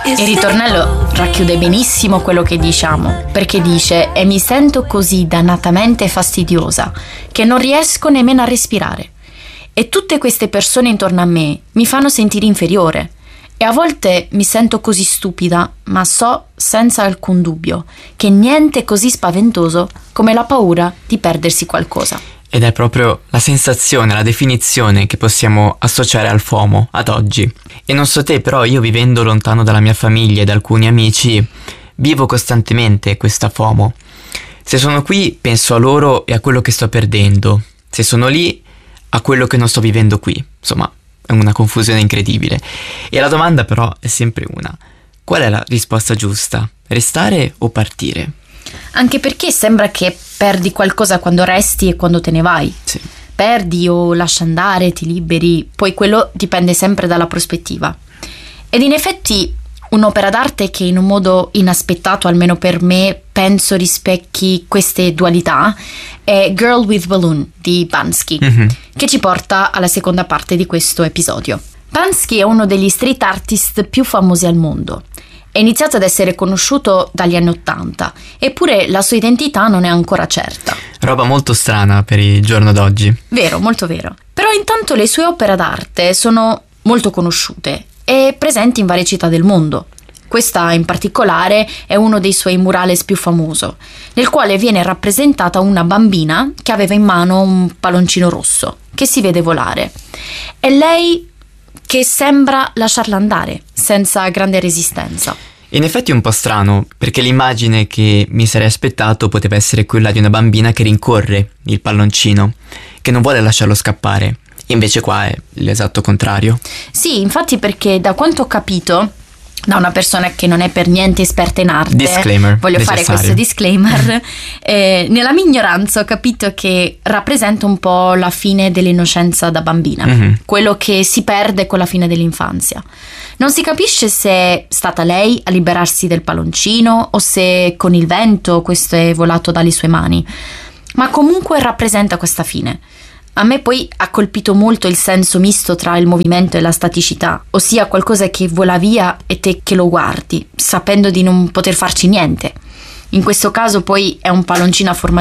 Il ritornello racchiude benissimo quello che diciamo, perché dice: e mi sento così dannatamente fastidiosa che non riesco nemmeno a respirare. E tutte queste persone intorno a me mi fanno sentire inferiore. E a volte mi sento così stupida, ma so senza alcun dubbio che niente è così spaventoso come la paura di perdersi qualcosa. Ed è proprio la sensazione, la definizione che possiamo associare al FOMO ad oggi. E non so te, però io vivendo lontano dalla mia famiglia e da alcuni amici, vivo costantemente questa FOMO. Se sono qui, penso a loro e a quello che sto perdendo. Se sono lì, a quello che non sto vivendo qui. Insomma, è una confusione incredibile. E la domanda però è sempre una: qual è la risposta giusta? Restare o partire? Anche perché sembra che perdi qualcosa quando resti e quando te ne vai. Sì. Perdi o lasci andare, ti liberi, poi quello dipende sempre dalla prospettiva. Ed in effetti un'opera d'arte che in un modo inaspettato, almeno per me, penso rispecchi queste dualità, è Girl with Balloon di Banksy, che ci porta alla seconda parte di questo episodio. Banksy è uno degli street artist più famosi al mondo. È iniziato ad essere conosciuto dagli anni '80, eppure la sua identità non è ancora certa. Roba molto strana per il giorno d'oggi. Vero, molto vero. Però intanto le sue opere d'arte sono molto conosciute e presenti in varie città del mondo. Questa in particolare è uno dei suoi murales più famoso, nel quale viene rappresentata una bambina che aveva in mano un palloncino rosso che si vede volare. È lei che sembra lasciarla andare senza grande resistenza. In effetti è un po' strano, perché l'immagine che mi sarei aspettato poteva essere quella di una bambina che rincorre il palloncino, che non vuole lasciarlo scappare. Invece qua è l'esatto contrario. Sì, infatti, perché da quanto ho capito da una persona che non è per niente esperta in arte, disclaimer, voglio necessario. fare questo disclaimer, nella mia ignoranza ho capito che rappresenta un po' la fine dell'innocenza da bambina, quello che si perde con la fine dell'infanzia. Non si capisce se è stata lei a liberarsi del palloncino o se con il vento questo è volato dalle sue mani, ma comunque rappresenta questa fine. A me poi ha colpito molto il senso misto tra il movimento e la staticità, ossia qualcosa che vola via e te che lo guardi, sapendo di non poter farci niente. In questo caso poi è un palloncino a forma